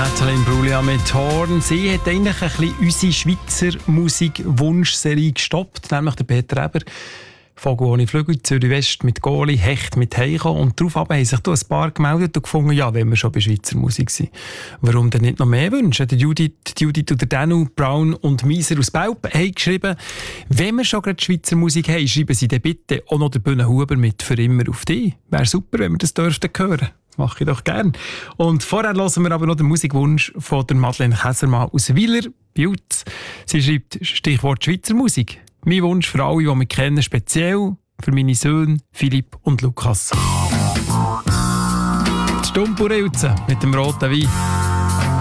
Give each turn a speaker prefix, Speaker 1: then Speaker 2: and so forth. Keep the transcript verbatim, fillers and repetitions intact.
Speaker 1: Nathalie Imbruglia mit Horn. Sie hat eigentlich ein bisschen unsere Schweizer Musik-Wunschserie gestoppt, nämlich der Peter Eber. Vogel ohne Flügel, Zürich West mit Goli, Hecht mit Heiko. Und darauf haben sich da ein paar gemeldet und gefunden, ja, wenn wir schon bei Schweizer Musik sind, warum denn nicht noch mehr wünschen? Die Judith, die Judith oder Danu, Brown und Mieser aus Belp haben geschrieben, wenn wir schon gerade Schweizer Musik haben, schreiben sie dann bitte auch noch den Bühne Huber mit «Für immer auf dich». Wäre super, wenn wir das dürften hören. Mache ich doch gern. Und vorher hören wir aber noch den Musikwunsch von der Madeleine Käsermann aus Wieler, Biutz. Sie schreibt Stichwort Schweizer Musik. Mein Wunsch für alle, die mich kennen, speziell für meine Söhne Philipp und Lukas. Die Stummpurelze mit dem roten Wein.